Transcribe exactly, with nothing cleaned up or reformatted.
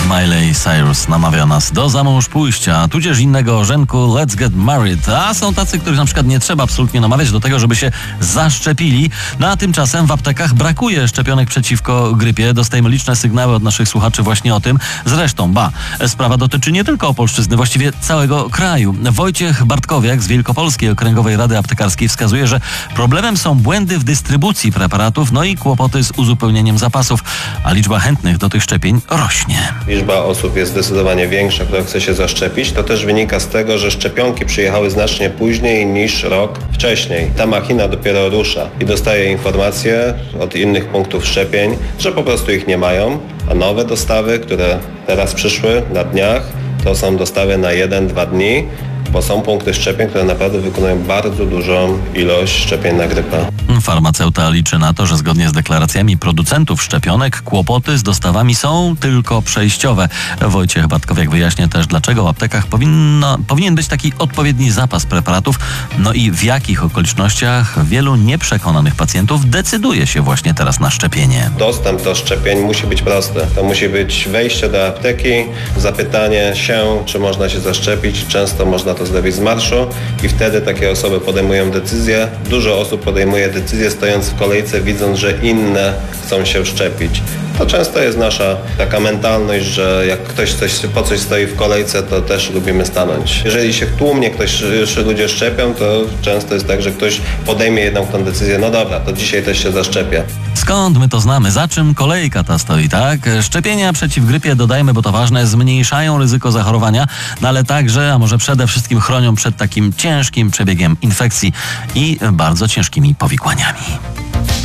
Miley Cyrus namawia nas do zamąż pójścia, tudzież innego orzenku Let's Get Married. A są tacy, których na przykład nie trzeba absolutnie namawiać do tego, żeby się zaszczepili. No a tymczasem w aptekach brakuje szczepionek przeciwko grypie. Dostajemy liczne sygnały od naszych słuchaczy właśnie o tym. Zresztą, ba, sprawa dotyczy nie tylko Opolszczyzny, właściwie całego kraju. Wojciech Bartkowiak z Wielkopolskiej Okręgowej Rady Aptekarskiej wskazuje, że problemem są błędy w dystrybucji preparatów, no i kłopoty z uzupełnieniem zapasów, a liczba chętnych do tych szczepień rośnie. Liczba osób jest zdecydowanie większa, która chce się zaszczepić. To też wynika z tego, że szczepionki przyjechały znacznie później niż rok wcześniej. Ta machina dopiero rusza i dostaje informacje od innych punktów szczepień, że po prostu ich nie mają, a nowe dostawy, które teraz przyszły na dniach, to są dostawy na jeden dwa dni, bo są punkty szczepień, które naprawdę wykonują bardzo dużą ilość szczepień na grypę. Farmaceuta liczy na to, że zgodnie z deklaracjami producentów szczepionek kłopoty z dostawami są tylko przejściowe. Wojciech Bartkowiak wyjaśnia też, dlaczego w aptekach powinno, powinien być taki odpowiedni zapas preparatów, no i w jakich okolicznościach wielu nieprzekonanych pacjentów decyduje się właśnie teraz na szczepienie. Dostęp do szczepień musi być prosty. To musi być wejście do apteki, zapytanie się, czy można się zaszczepić. Często można to zrobić z marszu i wtedy takie osoby podejmują decyzję. Dużo osób podejmuje decyzję stojąc w kolejce, widząc, że inne chcą się szczepić. To często jest nasza taka mentalność, że jak ktoś coś, po coś stoi w kolejce, to też lubimy stanąć. Jeżeli się tłumnie ktoś, że ludzie szczepią, to często jest tak, że ktoś podejmie jedną tą decyzję, no dobra, to dzisiaj też się zaszczepię. Skąd my to znamy? Za czym kolejka ta stoi, tak? Szczepienia przeciw grypie, dodajmy, bo to ważne, zmniejszają ryzyko zachorowania, no ale także, a może przede wszystkim chronią przed takim ciężkim przebiegiem infekcji i bardzo ciężkimi powikłaniami.